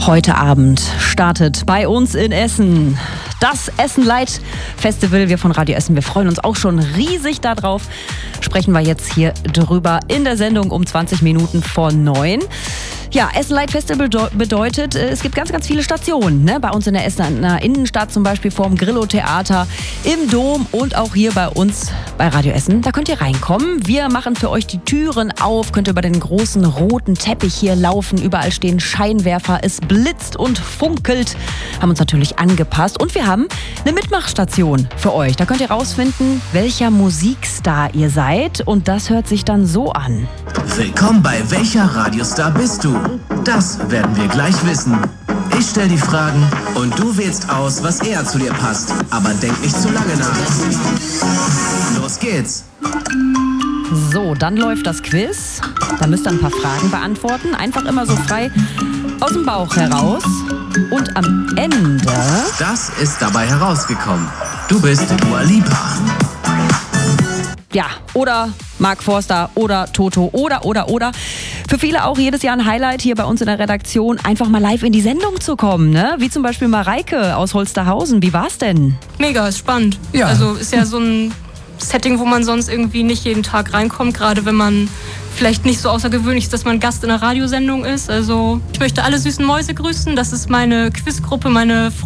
Heute Abend startet bei uns in Essen das Essen Light Festival. Wir von Radio Essen, wir freuen uns auch schon riesig darauf. Sprechen wir jetzt hier drüber in der Sendung um 20 Minuten vor 9. Ja, Essen Light Festival bedeutet, es gibt ganz, ganz viele Stationen. Ne? Bei uns in der Essener Innenstadt zum Beispiel vorm Grillo-Theater, im Dom und auch hier bei uns bei Radio Essen. Da könnt ihr reinkommen. Wir machen für euch die Türen auf, könnt ihr über den großen roten Teppich hier laufen. Überall stehen Scheinwerfer, es blitzt und funkelt. Haben uns natürlich angepasst und wir haben eine Mitmachstation für euch. Da könnt ihr rausfinden, welcher Musikstar ihr seid und das hört sich dann so an. Willkommen bei Welcher Radiostar bist du? Das werden wir gleich wissen. Ich stelle die Fragen und du wählst aus, was eher zu dir passt. Aber denk nicht zu lange nach. Los geht's. So, dann läuft das Quiz. Da müsst ihr ein paar Fragen beantworten. Einfach immer so frei aus dem Bauch heraus. Und am Ende... Das ist dabei herausgekommen. Du bist Dua Lipa. Ja, oder Mark Forster oder Toto oder. Für viele auch jedes Jahr ein Highlight hier bei uns in der Redaktion, einfach mal live in die Sendung zu kommen, ne? Wie zum Beispiel Mareike aus Holsterhausen. Wie war's denn? Mega, ist spannend. Ja. Also ist ja so ein Setting, wo man sonst irgendwie nicht jeden Tag reinkommt, gerade wenn man vielleicht nicht so außergewöhnlich ist, dass man Gast in einer Radiosendung ist. Also ich möchte alle süßen Mäuse grüßen. Das ist meine Quizgruppe, meine